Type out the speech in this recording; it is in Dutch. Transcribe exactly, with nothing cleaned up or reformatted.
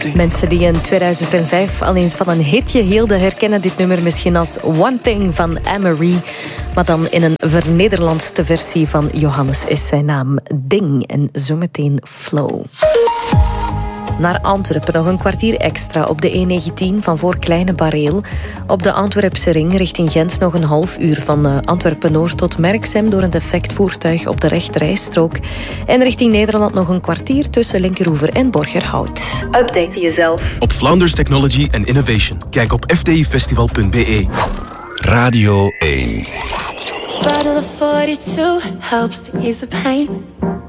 Mensen die in tweeduizend vijf al eens van een hitje hielden herkennen dit nummer misschien als One Thing van Anne-Marie. Maar dan in een vernederlandste versie van Johannes is zijn naam Ding. En zometeen Flow. Naar Antwerpen nog een kwartier extra op de E negentien van voor Kleine Bareel. Op de Antwerpse ring richting Gent nog een half uur van Antwerpen-Noord tot Merksem door een defect voertuig op de rechterrijstrook. En richting Nederland nog een kwartier tussen Linkeroever en Borgerhout. Update jezelf op Flanders Technology and Innovation. Kijk op f d i festival punt b e. Radio één. Bottle of forty-two helps to ease the pain.